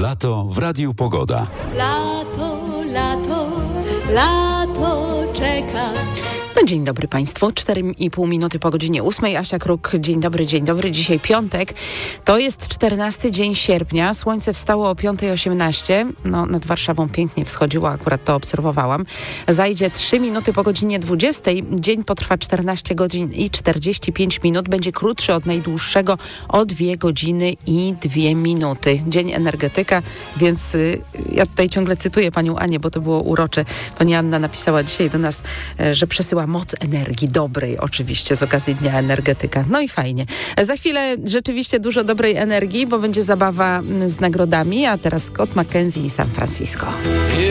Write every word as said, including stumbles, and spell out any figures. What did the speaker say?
Lato w Radiu Pogoda. Lato, lato, lato czeka. No dzień dobry Państwu, cztery i pół minuty po godzinie ósmej. Asia Kruk, dzień dobry, dzień dobry. Dzisiaj piątek, to jest czternasty dzień sierpnia. Słońce wstało o piąta osiemnaście. No nad Warszawą pięknie wschodziło, akurat to obserwowałam. Zajdzie trzy minuty po godzinie dwudziestej. Dzień potrwa czternaście godzin i czterdzieści pięć minut. Będzie krótszy od najdłuższego o dwie godziny i dwie minuty. Dzień energetyka, więc y, ja tutaj ciągle cytuję panią Anię, bo to było urocze. Pani Anna napisała dzisiaj do nas, y, że przesyła moc energii, dobrej oczywiście z okazji Dnia Energetyka. No i fajnie. Za chwilę rzeczywiście dużo dobrej energii, bo będzie zabawa z nagrodami, a teraz Scott McKenzie i San Francisco.